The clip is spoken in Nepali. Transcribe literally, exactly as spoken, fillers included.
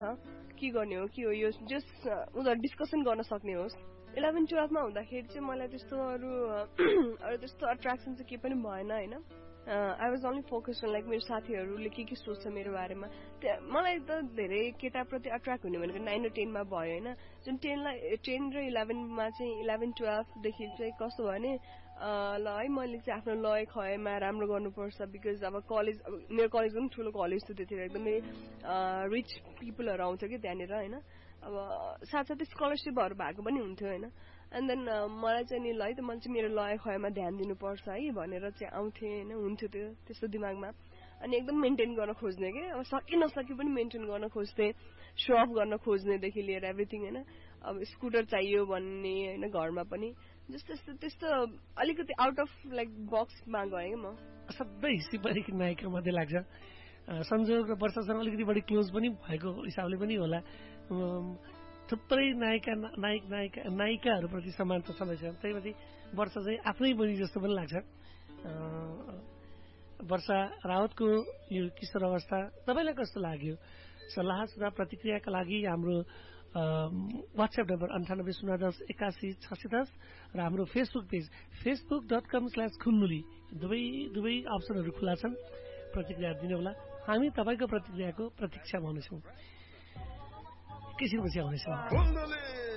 के गर्ने हो के हो यो जस्ट उनीहरू डिस्कसन गर्न सक्ने होस्। इलेभेन टुवेल्भमा हुँदाखेरि चाहिँ मलाई त्यस्तो अरू अरू त्यस्तो एट्र्याक्सन चाहिँ केही पनि भएन होइन। I was only focus on like मेरो साथीहरूले के के सोच्छ मेरो बारेमा। मलाई त धेरै केटाप्रति एट्र्याक्ट हुने भनेको नाइन र टेनमा भयो होइन। जुन टेनलाई टेन र इलेभेनमा चाहिँ इलेभेन टुवेल्भदेखि चाहिँ कस्तो भयो भने ल है मैले चाहिँ आफ्नो लय खयमा राम्रो गर्नुपर्छ बिकज अब कलेज मेरो कलेज पनि ठुलो कलेज थियो त्यतिखेर एकदमै रिच पिपलहरू आउँछ कि त्यहाँनिर होइन। अब साथसाथै स्कलरसिपहरू भएको पनि हुन्थ्यो होइन। एन्ड देन मलाई चाहिँ नि ल है त मैले चाहिँ मेरो लय खयमा ध्यान दिनुपर्छ है भनेर चाहिँ आउँथेँ होइन। हुन्थ्यो त्यो त्यस्तो दिमागमा अनि एकदम मेन्टेन गर्न खोज्ने कि अब सकि नसके पनि मेन्टेन गर्न खोज्थेँ। सो अफ गर्न खोज्नेदेखि लिएर एभ्रिथिङ होइन। अब स्कुटर चाहियो भन्ने होइन घरमा पनि जस्तो त्यस्तो त्यस्तो अलिकति आउट अफ लाइक बक्समा गएँ कि म। सधैँ हिस्सी परेको नायकको मध्ये लाग्छ संजोग र वर्षासँग अलिकति बढी क्लोज पनि भएको हिसाबले पनि होला। थुप्रै नायिका नायक नायिका नायिकाहरूप्रति समानता छँदैछ त्यहीमाथि वर्षा चाहिँ आफ्नै बहिनी जस्तो पनि लाग्छ। वर्षा रावतको यो किशोर अवस्था तपाईँलाई कस्तो लाग्यो? सल्लाह सुझाव प्रतिक्रियाका लागि हाम्रो वाट्सएप नम्बर अन्ठानब्बे शून्य दस एकासी छ सय दस र हाम्रो Facebook page Facebook dot com slash खुलमुली दुवै दुवै अप्सनहरू खुला छन्। प्रतिक्रिया दिनुहोला। हामी तपाईँको प्रतिक्रियाको प्रतीक्षामा हुनेछौँ। एकैछिनपछि आउनेछौँ।